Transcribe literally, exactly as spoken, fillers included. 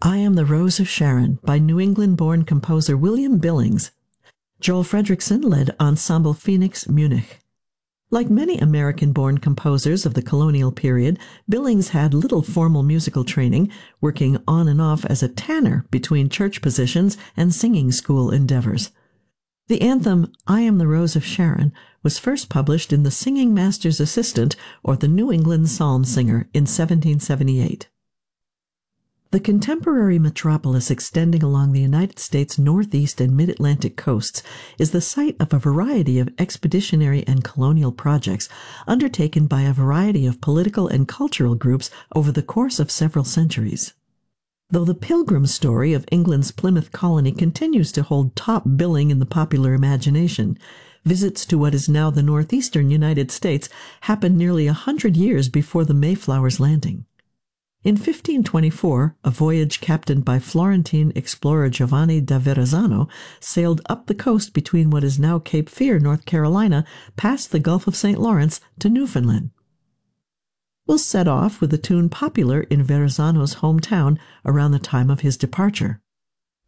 I Am the Rose of Sharon by New England-born composer William Billings. Joel Fredrickson led Ensemble Phoenix Munich. Like many American-born composers of the colonial period, Billings had little formal musical training, working on and off as a tanner between church positions and singing school endeavors. The anthem, I Am the Rose of Sharon, was first published in The Singing Master's Assistant, or the New England Psalm Singer, in seventeen seventy-eight. The contemporary metropolis extending along the United States northeast and mid-Atlantic coasts is the site of a variety of expeditionary and colonial projects undertaken by a variety of political and cultural groups over the course of several centuries. Though the Pilgrim story of England's Plymouth colony continues to hold top billing in the popular imagination, visits to what is now the northeastern United States happened nearly a hundred years before the Mayflower's landing. In fifteen twenty-four, a voyage captained by Florentine explorer Giovanni da Verrazzano sailed up the coast between what is now Cape Fear, North Carolina, past the Gulf of Saint Lawrence to Newfoundland. We'll set off with a tune popular in Verrazzano's hometown around the time of his departure.